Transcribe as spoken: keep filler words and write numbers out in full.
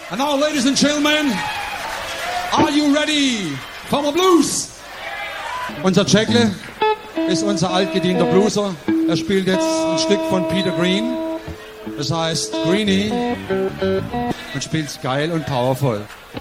And now, ladies and gentlemen, are you ready for the blues? Unser Jackle ist unser altgedienter Blueser. Er spielt jetzt ein Stück von Peter Green. Das heißt Greenie und spielt's geil und powerful.